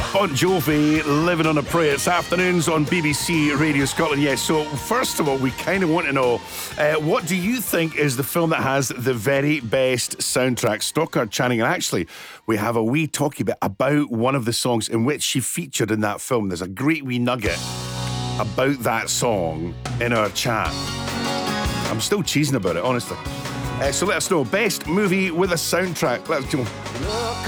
Bon Jovi, Living on a Prayer. It's afternoons on BBC Radio Scotland. Yes, so first of all, we kind of want to know, what do you think is the film that has the very best soundtrack? Stockard Channing, and actually, we have a wee talkie bit about one of the songs in which she featured in that film. There's a great wee nugget about that song in our chat. I'm still cheesing about it, honestly. So let us know. Best movie with a soundtrack. Let's go.